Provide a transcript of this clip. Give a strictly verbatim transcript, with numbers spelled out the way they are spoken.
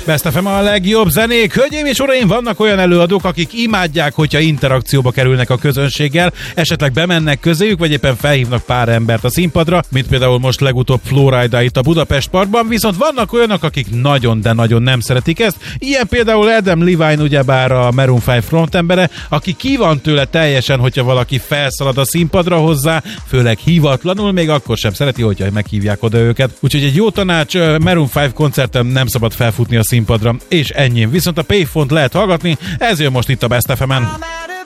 Best ef em a legjobb zenék. Hölgyeim és uraim, vannak olyan előadók, akik imádják, hogyha interakcióba kerülnek a közönséggel, esetleg bemennek közéjük, vagy éppen felhívnak pár embert a színpadra, mint például most legutóbb Flowrider itt a Budapest Parkban, viszont vannak olyanok, akik nagyon, de nagyon nem szeretik ezt. Ilyen például Adam Levine, ugyebár a Maroon öt frontembere, aki ki van tőle teljesen, hogyha valaki felszalad a színpadra hozzá, főleg hivatlanul, még akkor sem szereti, hogyha meghívják oda őket. Úgyhogy egy jó tanács, Maroon öt koncerten nem szabad felfutni a színpadra, és ennyi. Viszont a Payphone-t lehet hallgatni, ez jön most itt a Best ef emen.